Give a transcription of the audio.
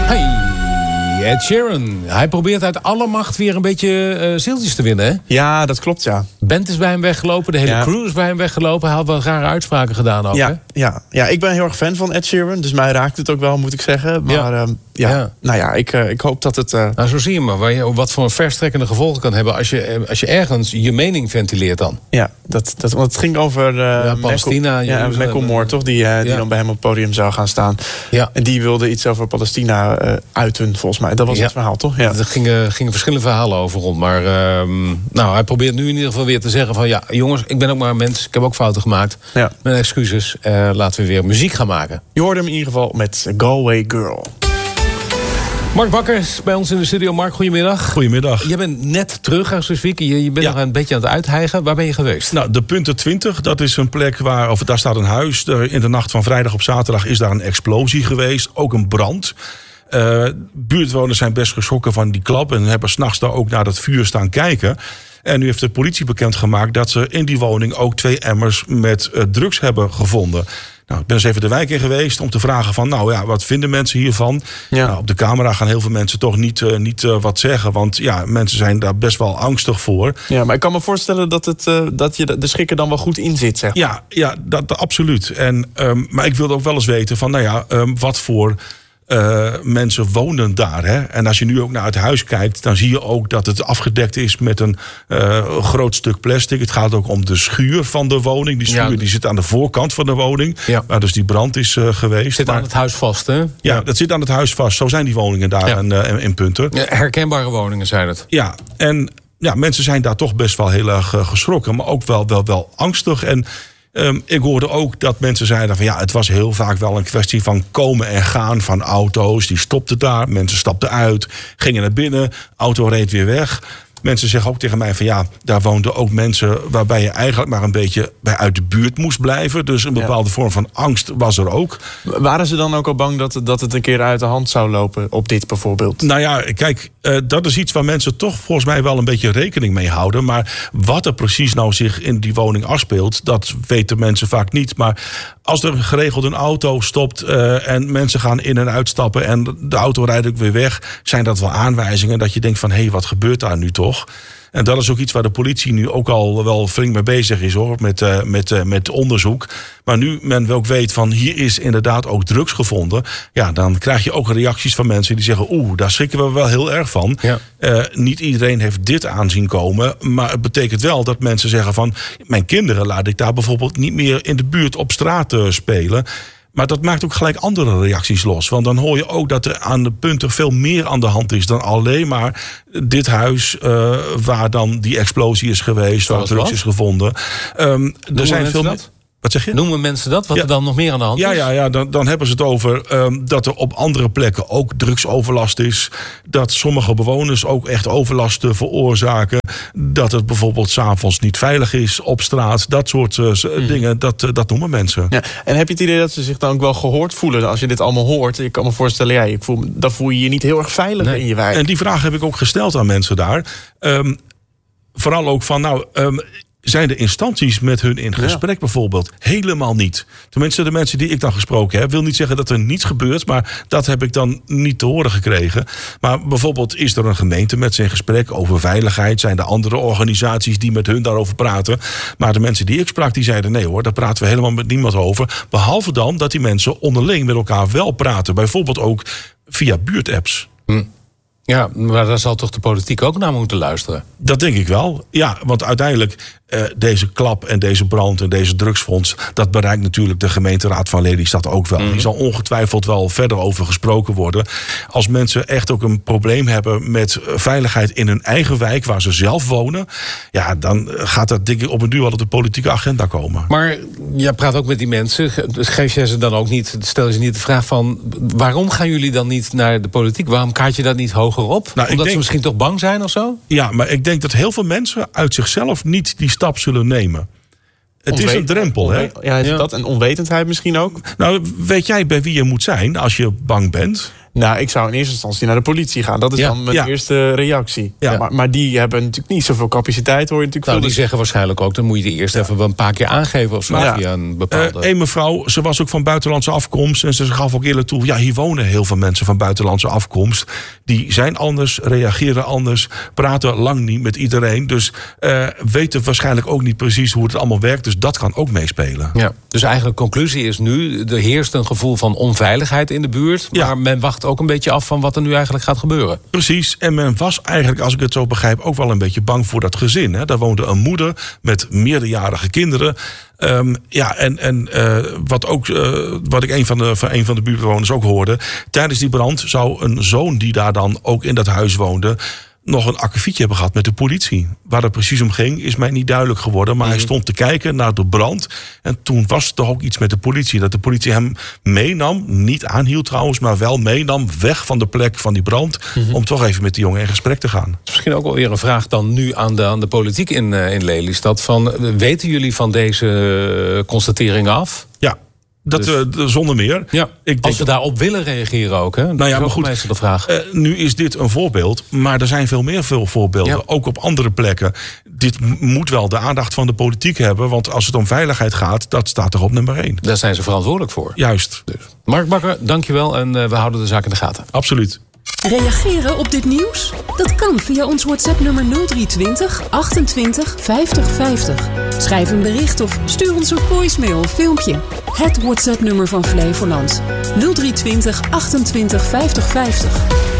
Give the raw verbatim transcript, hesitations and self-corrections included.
Hey, Ed Sheeran. Hij probeert uit alle macht weer een beetje uh, zieltjes te winnen, hè? Ja, dat klopt, ja. Bent is bij hem weggelopen, de hele ja. crew is bij hem weggelopen. Hij had wel rare uitspraken gedaan ook, ja, hè? Ja. ja, ik ben heel erg fan van Ed Sheeran. Dus mij raakt het ook wel, moet ik zeggen. Maar ja, um, ja. ja. nou ja, ik, uh, ik hoop dat het... Uh... Nou, zo zie je maar waar je, wat voor een verstrekkende gevolgen kan hebben... als je, als je ergens je mening ventileert dan. Ja, dat, dat, want het ging over... Uh, ja, Palestina. Ja, Macklemore, toch? Die, uh, die ja. dan bij hem op het podium zou gaan staan. Ja. En die wilde iets over Palestina uh, uiten, volgens mij. Dat was ja. het verhaal, toch? Ja. Er gingen, gingen verschillende verhalen over rond. Maar uh, nou, hij probeert nu in ieder geval weer te zeggen van... ja, jongens, ik ben ook maar een mens. Ik heb ook fouten gemaakt. Ja. Mijn excuses. Uh, laten we weer muziek gaan maken. Je hoorde hem in ieder geval met Galway Girl. Mark Bakker is bij ons in de studio. Mark, goedemiddag. Goedemiddag. Je bent net terug uit Zwick. Je, je bent ja. nog een beetje aan het uithijgen. Waar ben je geweest? Nou, de Punten twintig, dat is een plek waar... of daar staat een huis. In de nacht van vrijdag op zaterdag is daar een explosie geweest. Ook een brand. Uh, buurtwoners zijn best geschrokken van die klap... en hebben 's nachts daar ook naar dat vuur staan kijken. En nu heeft de politie bekendgemaakt dat ze in die woning... ook twee emmers met uh, drugs hebben gevonden. Nou, ik ben eens even de wijk in geweest om te vragen van... nou ja, wat vinden mensen hiervan? Ja. Nou, op de camera gaan heel veel mensen toch niet, uh, niet uh, wat zeggen... want ja, mensen zijn daar best wel angstig voor. Ja, maar ik kan me voorstellen dat, het, uh, dat je de schrik er dan wel goed in zit, zeg maar. Ja, ja dat, dat, absoluut. En, um, maar ik wilde ook wel eens weten van, nou ja, um, wat voor... Uh, mensen wonen daar. Hè? En als je nu ook naar het huis kijkt... dan zie je ook dat het afgedekt is met een uh, groot stuk plastic. Het gaat ook om de schuur van de woning. Die schuur ja. die zit aan de voorkant van de woning. Ja. Waar dus die brand is uh, geweest. Zit maar, aan het huis vast, hè? Ja, ja, dat zit aan het huis vast. Zo zijn die woningen daar ja. in, uh, in Punten. Ja, herkenbare woningen zijn het. Ja, en ja, mensen zijn daar toch best wel heel erg uh, geschrokken. Maar ook wel, wel, wel angstig. En Um, ik hoorde ook dat mensen zeiden van ja, het was heel vaak wel een kwestie van komen en gaan van auto's. Die stopten daar, mensen stapten uit, gingen naar binnen, auto reed weer weg. Mensen zeggen ook tegen mij van ja, daar woonden ook mensen waarbij je eigenlijk maar een beetje bij uit de buurt moest blijven. Dus een bepaalde ja. vorm van angst was er ook. Waren ze dan ook al bang dat, dat het een keer uit de hand zou lopen op dit bijvoorbeeld? Nou ja, kijk, uh, dat is iets waar mensen toch volgens mij wel een beetje rekening mee houden. Maar wat er precies nou zich in die woning afspeelt, dat weten mensen vaak niet. Maar als er geregeld een auto stopt uh, en mensen gaan in en uitstappen en de auto rijdt ook weer weg, zijn dat wel aanwijzingen dat je denkt van hé, hey, wat gebeurt daar nu toch? En dat is ook iets waar de politie nu ook al wel flink mee bezig is, hoor, met, uh, met, uh, met onderzoek. Maar nu men ook weet van hier is inderdaad ook drugs gevonden, ja, dan krijg je ook reacties van mensen die zeggen oeh, daar schrikken we wel heel erg van. Ja. Uh, niet iedereen heeft dit aanzien komen, maar het betekent wel dat mensen zeggen van mijn kinderen laat ik daar bijvoorbeeld niet meer in de buurt op straat uh, spelen. Maar dat maakt ook gelijk andere reacties los. Want dan hoor je ook dat er aan de punten veel meer aan de hand is dan alleen maar dit huis uh, waar dan die explosie is geweest, waar drugs is gevonden. Um, er zijn veel meer. Wat zeg je? Noemen mensen dat? Wat ja. er dan nog meer aan de hand is? Ja, ja, ja dan, dan hebben ze het over um, dat er op andere plekken ook drugsoverlast is. Dat sommige bewoners ook echt overlast veroorzaken. Dat het bijvoorbeeld 's avonds niet veilig is op straat. Dat soort uh, mm. dingen, dat, uh, dat noemen mensen. Ja. En heb je het idee dat ze zich dan ook wel gehoord voelen als je dit allemaal hoort? Ik kan me voorstellen, ja, ik voel, dan voel je je niet heel erg veilig nee. in je wijk. En die vraag heb ik ook gesteld aan mensen daar. Um, vooral ook van, nou... Um, zijn de instanties met hun in gesprek ja. bijvoorbeeld? Helemaal niet. Tenminste, de mensen die ik dan gesproken heb, wil niet zeggen dat er niets gebeurt, maar dat heb ik dan niet te horen gekregen. Maar bijvoorbeeld is er een gemeente met ze in gesprek over veiligheid? Zijn er andere organisaties die met hun daarover praten? Maar de mensen die ik sprak, die zeiden nee hoor, daar praten we helemaal met niemand over. Behalve dan dat die mensen onderling met elkaar wel praten. Bijvoorbeeld ook via buurtapps. Hm. Ja, maar daar zal toch de politiek ook naar moeten luisteren? Dat denk ik wel. Ja, want uiteindelijk uh, deze klap en deze brand en deze drugsfonds, dat bereikt natuurlijk de gemeenteraad van Lelystad ook wel. Mm-hmm. Die zal ongetwijfeld wel verder over gesproken worden. Als mensen echt ook een probleem hebben met veiligheid in hun eigen wijk waar ze zelf wonen, ja, dan gaat dat denk ik op een duur wel op de politieke agenda komen. Maar jij praat ook met die mensen. Geef jij ze dan ook niet, stel je ze niet de vraag van waarom gaan jullie dan niet naar de politiek? Waarom kaart je dat niet hoger op? Nou, Omdat denk, ze misschien toch bang zijn of zo? Ja, maar ik denk dat heel veel mensen uit zichzelf niet die stap zullen nemen. Het Onwet- is een drempel, hè? Ja, is ja. dat een onwetendheid misschien ook? Nou, weet jij bij wie je moet zijn als je bang bent? Nou, ik zou in eerste instantie naar de politie gaan. Dat is ja, dan mijn ja. eerste reactie. Ja. Maar, maar die hebben natuurlijk niet zoveel capaciteit, hoor je natuurlijk. Nou, veel. Die zeggen waarschijnlijk ook, dan moet je die eerst even een paar keer aangeven of zo. Ja. Via een bepaalde... Uh, een mevrouw, ze was ook van buitenlandse afkomst. En ze gaf ook eerlijk toe, ja, hier wonen heel veel mensen van buitenlandse afkomst. Die zijn anders, reageren anders, praten lang niet met iedereen. Dus uh, weten waarschijnlijk ook niet precies hoe het allemaal werkt. Dus dat kan ook meespelen. Ja. Dus eigenlijk conclusie is nu, er heerst een gevoel van onveiligheid in de buurt. Maar ja. men wacht ook een beetje af van wat er nu eigenlijk gaat gebeuren. Precies. En men was eigenlijk, als ik het zo begrijp, ook wel een beetje bang voor dat gezin. Hè. Daar woonde een moeder met meerderjarige kinderen. Um, ja, en, en uh, wat, ook, uh, wat ik een van, de, van een van de buurtbewoners ook hoorde. Tijdens die brand zou een zoon die daar dan ook in dat huis woonde nog een akkefietje hebben gehad met de politie. Waar het precies om ging, is mij niet duidelijk geworden. Maar mm-hmm. hij stond te kijken naar de brand. En toen was er toch ook iets met de politie. Dat de politie hem meenam, niet aanhield trouwens, maar wel meenam weg van de plek van die brand. Mm-hmm. Om toch even met die jongen in gesprek te gaan. Misschien ook wel weer een vraag dan nu aan de, aan de politiek in, uh, in Lelystad. Van, weten jullie van deze uh, constatering af? Ja. Dat dus, uh, zonder meer. Ja, ik denk als we dat, daarop willen reageren ook. Hè? Nou ja, maar goed. De vraag. Uh, nu is dit een voorbeeld, maar er zijn veel meer veel voorbeelden. Ja. Ook op andere plekken. Dit m- moet wel de aandacht van de politiek hebben. Want als het om veiligheid gaat, dat staat er op nummer één. Daar zijn ze verantwoordelijk voor. Juist. Dus. Mark Bakker, dankjewel en uh, we houden de zaak in de gaten. Absoluut. Reageren op dit nieuws? Dat kan via ons WhatsApp-nummer nul drie twintig achtentwintig vijftig vijftig. Schrijf een bericht of stuur ons een voicemail of filmpje. Het WhatsApp-nummer van Flevoland. nul drie twintig achtentwintig vijftig vijftig.